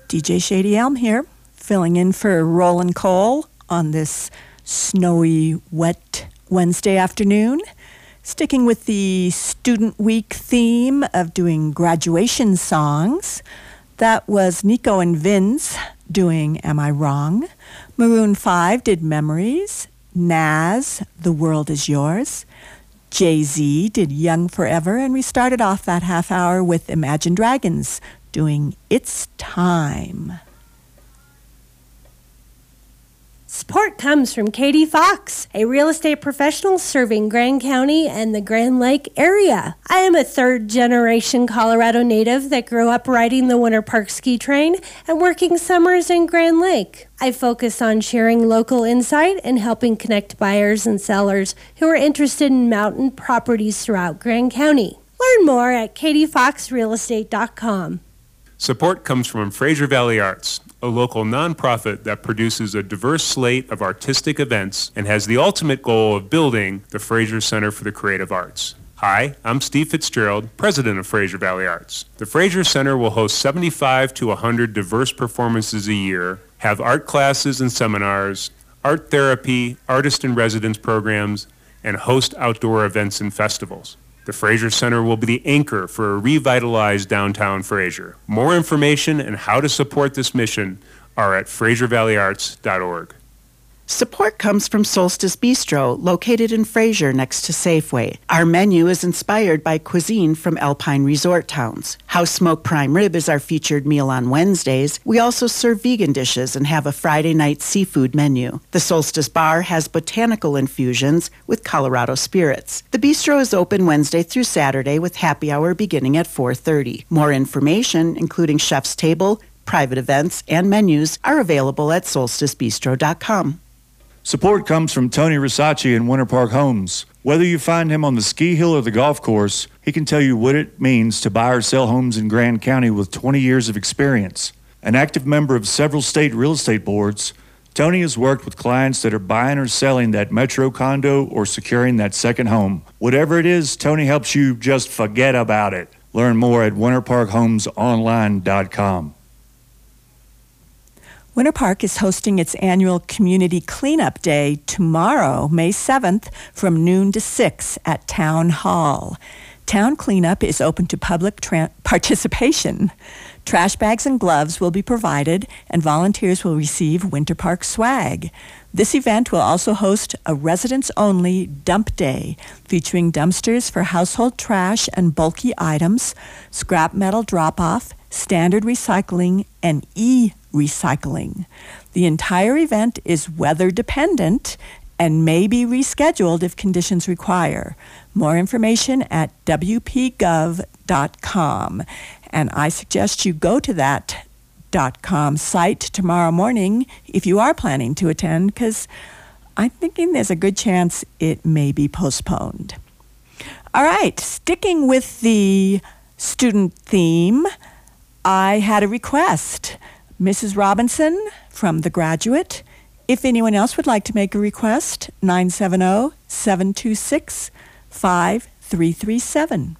DJ Shady Elm here, filling in for Roland Cole on this snowy, wet Wednesday afternoon. Sticking with the Student Week theme of doing graduation songs. That was Nico and Vince doing Am I Wrong? Maroon 5 did Memories. Nas, The World Is Yours. Jay-Z did Young Forever. And we started off that half hour with Imagine Dragons doing It's Time. Support comes from Katie Fox, a real estate professional serving Grand County and the Grand Lake area. I am a third-generation Colorado native that grew up riding the Winter Park ski train and working summers in Grand Lake. I focus on sharing local insight and helping connect buyers and sellers who are interested in mountain properties throughout Grand County. Learn more at katiefoxrealestate.com. Support comes from Fraser Valley Arts, a local nonprofit that produces a diverse slate of artistic events and has the ultimate goal of building the Fraser Center for the Creative Arts. Hi, I'm Steve Fitzgerald, president of Fraser Valley Arts. The Fraser Center will host 75 to 100 diverse performances a year, have art classes and seminars, art therapy, artist-in-residence programs, and host outdoor events and festivals. The Fraser Center will be the anchor for a revitalized downtown Fraser. More information and how to support this mission are at FraserValleyArts.org. Support comes from Solstice Bistro, located in Fraser next to Safeway. Our menu is inspired by cuisine from Alpine resort towns. House Smoked Prime Rib is our featured meal on Wednesdays. We also serve vegan dishes and have a Friday night seafood menu. The Solstice Bar has botanical infusions with Colorado spirits. The bistro is open Wednesday through Saturday with happy hour beginning at 4:30. More information, including chef's table, private events, and menus, are available at solsticebistro.com. Support comes from Tony Risacci in Winter Park Homes. Whether you find him on the ski hill or the golf course, he can tell you what it means to buy or sell homes in Grand County with 20 years of experience. An active member of several state real estate boards, Tony has worked with clients that are buying or selling that metro condo or securing that second home. Whatever it is, Tony helps you just forget about it. Learn more at winterparkhomesonline.com. Winter Park is hosting its annual Community Cleanup Day tomorrow, May 7th, from noon to 6 at Town Hall. Town cleanup is open to public participation. Trash bags and gloves will be provided, and volunteers will receive Winter Park swag. This event will also host a residents-only dump day, featuring dumpsters for household trash and bulky items, scrap metal drop-off, standard recycling, and e-recycling. The entire event is weather-dependent and may be rescheduled if conditions require. More information at wpgov.com. And I suggest you go to that .com site tomorrow morning if you are planning to attend, because I'm thinking there's a good chance it may be postponed. All right, sticking with the student theme, I had a request. Mrs. Robinson from The Graduate. If anyone else would like to make a request, 970-726-5337.